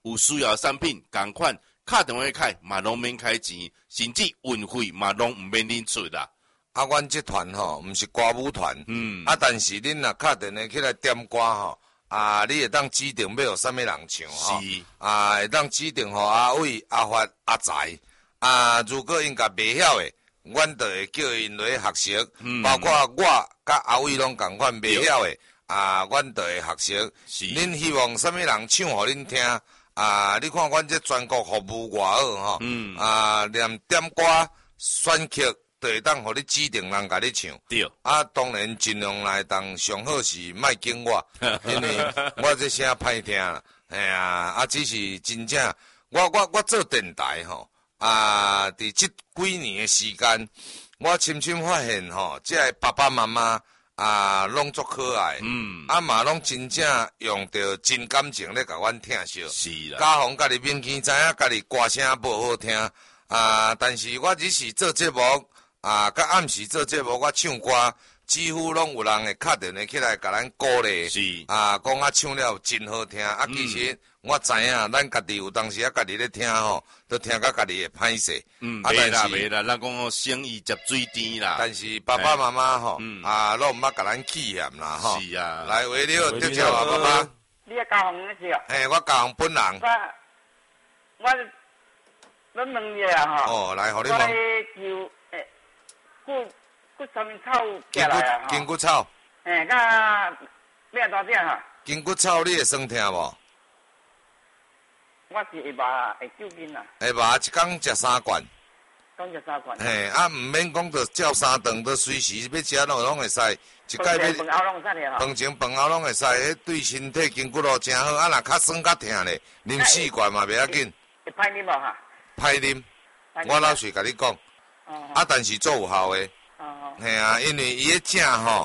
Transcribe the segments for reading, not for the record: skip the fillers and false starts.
有需要的产品，同款打电话开嘛拢免开钱，甚至运费嘛拢毋免恁出啦。 啊，阮这团吼，毋是歌舞团，但是恁若打电话起来点歌吼，你会当指定要有啥物人唱吼，会当指定吼阿伟、阿发、阿财，如果因甲袂晓的，阮就会叫因来学习，包括我甲阿伟拢共款袂晓的，阮就会学习。恁希望啥物人唱互恁听？你看阮这全国服务偌好吼，连点歌选曲。就会当互你指定人甲你唱， 对。 当然尽量来当上好是莫经我，因为我这声歹听啦。哎呀，只是真正我做电台吼，伫这几年的时间，我深深发现吼，这个爸爸妈妈拢足可爱，嘛拢真正用着真感情咧甲阮听惜。 是啦。 家访家己明见知影家己歌声无好听，但是我只是做节目。甲暗时做节目，我唱歌，几乎拢有人会打电话起来甲咱鼓励，讲唱了真好听。其实我知影，咱家己有当时家己咧听吼，都听甲家己会歹势。 袂啦，咱讲生意接水甜啦。 但是爸爸妈妈吼，拢毋捌甲咱气嫌啦吼。 是啊。 来，为了得叫爸爸。 你家访那是哦？ 我家访本人。 我问你啊吼。 来，互你问。 骨什么草寄来啊？ 筋骨草。 甲要多少哈？ 筋骨草你会酸听无？ 我是下晡会9斤啦。 下晡一工食3罐。 讲食3罐。 毋免讲着照3顿，着随时要食拢会使。一摆要饭后拢会使咧吼。 饭前饭后拢会使，迄对身体筋骨路真好。若较酸较疼咧，啉4罐嘛袂要紧。 会歹啉无哈？ 歹啉，我老实甲你讲。但是做有效诶。因为伊迄正吼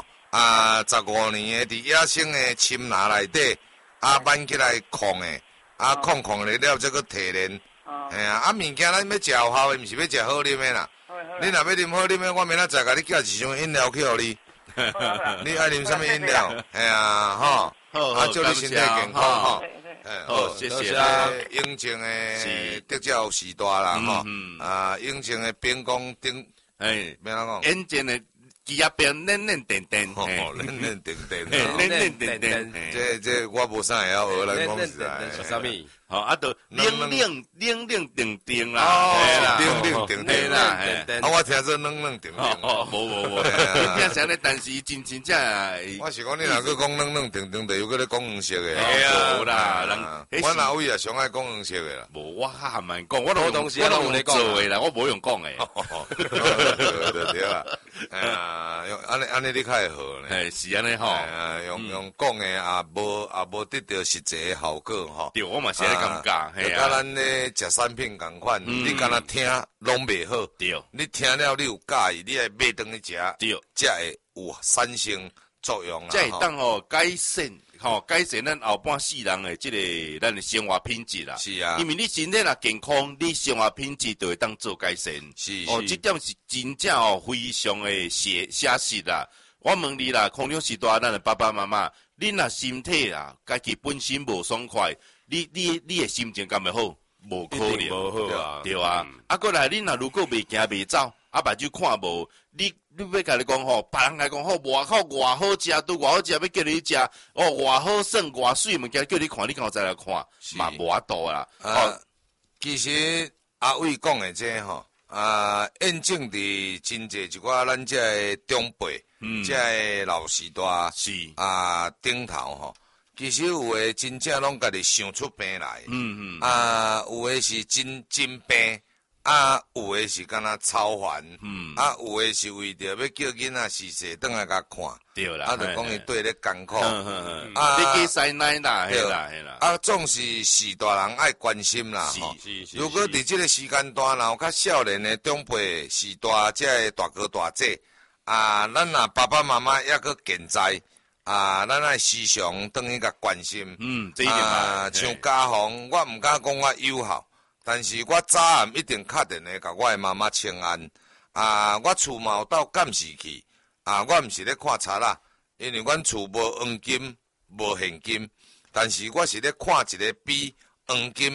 ，15年诶，伫野生诶深拿内底，挽起来控诶，控咧了，这个提炼。物件咱要食有效诶，毋是要食好啉诶啦。你若要啉好啉诶，我明仔载甲你寄一箱饮料去互你。你爱啉啥物饮料？祝你身体健康吼。 谢谢。 永靖诶得奖时代啦吼，永靖诶边光顶，免怎讲？ 永靖诶鸡仔边嫩嫩甜甜， 嫩嫩甜甜， 嫩嫩甜甜。 这我无啥会晓学咱讲实在。 啥物？ 就冷冷定定啦， 冷冷定定啦，我听说冷冷定定， 无，听啥咧？但是真正， 我是讲你若个讲冷冷定定，就有个咧讲黄色的， 无啦， 我哪位也上爱讲黄色的啦， 无我还蛮讲，我都东西我都有做的啦，我无用讲的， 对啦，用安尼你较会好咧， 是安尼吼， 用讲的也无得到实际的效果吼， 对，我嘛是。感觉， 就甲咱咧食产品共款，你敢若听拢袂好， 对， 你听了你有介意，你爱买顿去食， 对， 才会有产生作用啦。 才会当改善咱后半世人的这个咱的生活品质啦。 是啊， 因为你身体若健康，你生活品质就会当做改善。 是这点是真正非常的写实啦。我问你啦，空中时代咱的爸爸妈妈，你若身体啊，家己本身无爽快。你的心情敢会好？无可能， 无好啊， 对啊。过来，你若如果袂行袂走，目睭看无，你要甲你讲吼，别人来讲吼，外口偌好食，都偌好食，要叫你食，偌好耍，偌水物件叫你看，你敢再来看，嘛无法度啦。 其实阿伟讲的这吼，验证伫真济一寡咱这个长辈，这个老时代是顶头吼。其实有诶真正拢家己想出病来，有诶是真病，有诶是敢若超凡，有诶是为着要叫囡仔逝世转来甲看， 对啦， 就讲伊对咧艰苦， 你给塞奶啦，嘿啦， 总是时大人爱关心啦，吼。如果伫即个时间段，然后较少年诶长辈时大，即个大哥大姐，咱若爸爸妈妈抑搁健在。咱爱时常等于甲关心， 这一点嘛。 像家访，我毋敢讲我友好，但是我早暗一定敲电话甲我的妈妈请安。我厝嘛有到监视器，我毋是咧看册啦，因为阮厝无黄金，无现金，但是我是咧看一个比黄金